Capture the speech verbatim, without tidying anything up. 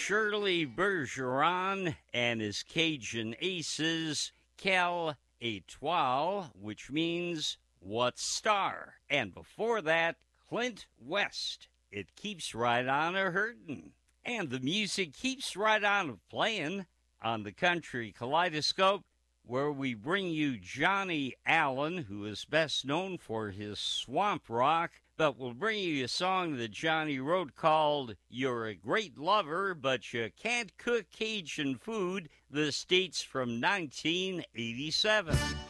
Shirley Bergeron and his Cajun Aces, Quelle Étoile, which means what star? And before that, Clint West, It Keeps Right On a Hurtin'. And the music keeps right on playing on the Country Kaleidoscope, where we bring you Johnny Allen, who is best known for his swamp rock, but we'll bring you a song that Johnny wrote called You're a Great Lover, But You Can't Cook Cajun Food. This dates from nineteen eighty-seven.